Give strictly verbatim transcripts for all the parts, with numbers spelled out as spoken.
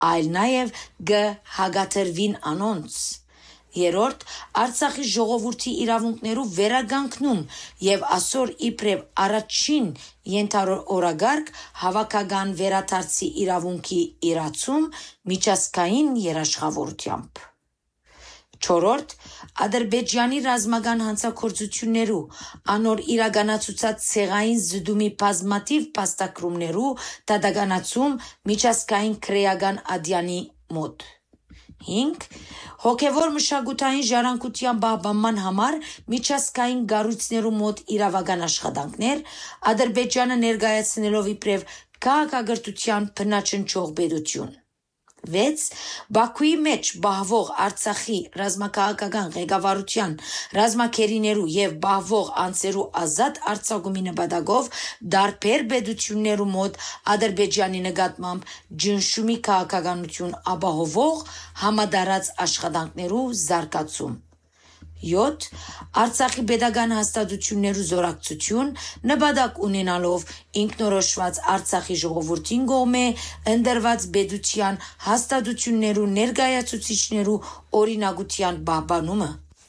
այլ նաև կհագաթրվին անոնց։ Երորդ, Արցախի ժողովրդի իրավունքներու վերագանքնում եւ ասոր իբրև առաջին ենթաօրագարկ հավաքական վերադարձի իրավունքի իրացում միջազգային երաշխավորությամբ։ Չորրորդ, Ադրբեջանի ռազմական հանցագործություններու անոր իրականացուցած ցեղային զդումի բազմաթիվ փաստագրումներու դատականացում միջազգային քրեական ադյանի մոտ։ Հինգ. Հոգևոր մշակութային ժառանգության պահպանման համար միջազգային կառույցներու մոտ իրավական աշխատանքներ, Ադրբեջանը ներկայացնելով իբրև քաղաքակրթության բնաճնճող պետություն։ Վեց. Բաքուի մեջ բահվող Արցախի ռազմաքաղաքական ղեկավարության ռազմակերիներու եւ բահվող անձերու ազատ արձակումի նպատակով դարբեր պետություններու մոտ Ադրբեջանի նկատմամբ ճնշումի քաղաքականություն ապահովող համատարած աշխատանքներու զարգացում։ յոթ. Արցախի պետական հաստատություններու զորակցություն նպատակ ունենալով ինքնորոշված Արցախի ժողովրդին կողմէ ընտրված պետության հաստատություններու ներկայացուցիչներու օրինակության պահպանումը։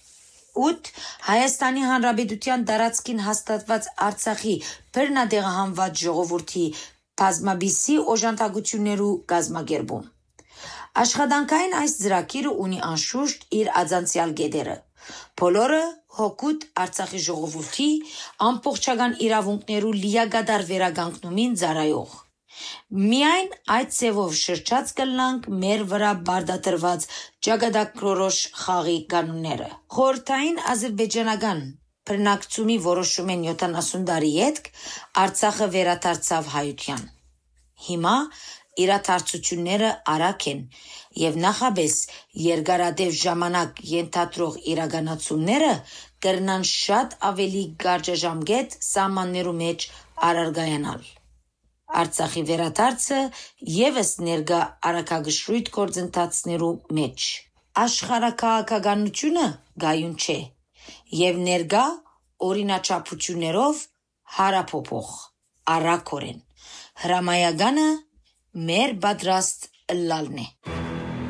ութ. Հայաստանի Հանրապետության տարածքին հաստատված Արցախի բռնատեղահանված ժողովրդի բազմաբիզի օժանդակություններու կազմակերպում։ Աշխատանքային այս ծրագիրը ունի անշուշտ իր աջակցյալ կետերը։ Բոլորը հօգուտ Արցախի ժողովրդի ամբողջական իրավունքներու լիակատար վերագանքնումին ծառայող։ Միայն այդ ձևով շրջած կլանք մեր վրա բարդադրված ճակատագրորոշ խաղի կանոնները։ Խորհրդային ադրբեջանական բռնակցումի որոշումեն յոթանասուն տարի ետք Արցախը վերադարձավ հայության։ Հիմա իրադարձությունները արագ են եւ նախապես երկարատև ժամանակ ենթադրող իրականացումները կրնան շատ ավելի կարճաժամկետ սահմաններու մեջ առարգայանալ։ Արցախի վերադարձը եւս ներկա արագագշռույթ գործընթացներու մեջ։ Աշխարհաքաղաքականությունը գայուն չէ եւ ներկա օրինաչափություններով հարափոփող արագորեն հրամայականը մեր պատրաստ ըլլալն է։